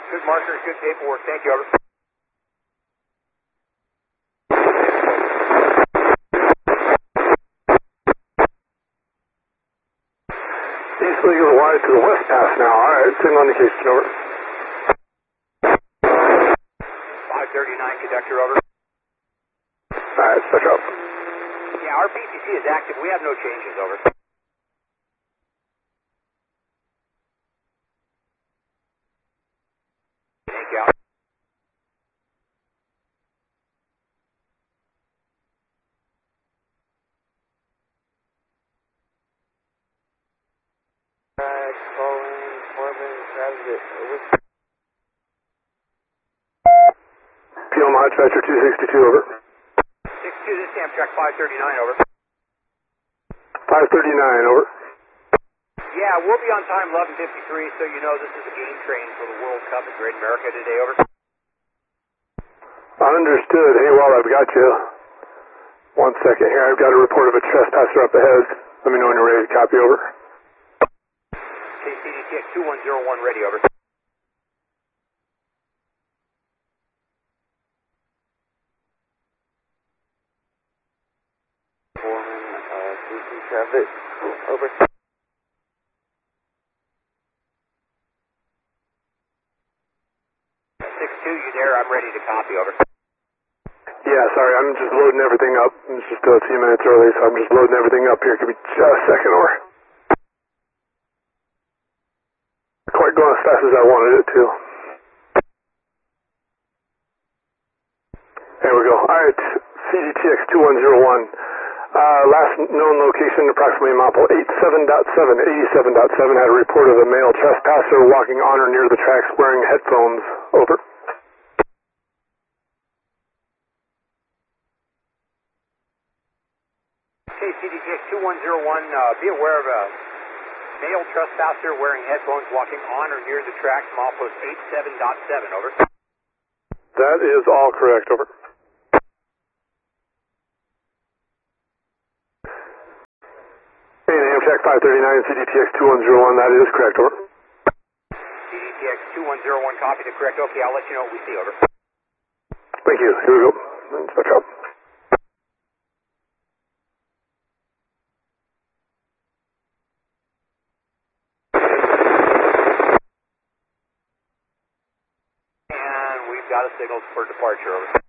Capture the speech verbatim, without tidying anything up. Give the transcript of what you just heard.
Good markers, good paperwork. Thank you, over. East Legal wide to the west pass now. All right, signal indication, over. five thirty-nine, conductor, over. All right, switch up. Yeah, our P C C is active. We have no changes, over. Thank you. Calling Foreman Transit, over. P M High Stretcher two sixty-two, over. six two, this is Amtrak five thirty-nine, over. five thirty-nine, over. Yeah, we'll be on time eleven fifty-three, so you know this is a game train for the World Cup in Great America today, over. Understood. Hey, well, I've got you. One second here. I've got a report of a trespasser up ahead. Let me know when you're ready to copy, over. K C D T X two one zero one, ready, over. Foreman, uh, C C Transit, over. six two, you there? I'm ready to copy, over. Yeah, sorry, I'm just loading everything up. It's just a few minutes early, so I'm just loading everything up here. Give me just a second, over. Quite going as fast as I wanted it to. There we go. All right, C D T X two one zero one. Uh, last known location, approximately a mile eighty-seven point seven. eighty-seven point seven had a report of a male trespasser walking on or near the tracks wearing headphones. Over. Okay, C D T X two one zero one, uh, be aware of a male trespasser wearing headphones walking on or near the tracks, milepost eighty-seven point seven, over. That is all correct, over. Hey, Amtrak five thirty-nine, C D T X two one zero one, that is correct, over. C D T X two one zero one, copy the correct. Okay, I'll let you know what we see, over. Thank you. Here we go. Switch up. And we've got a signal for departure, over.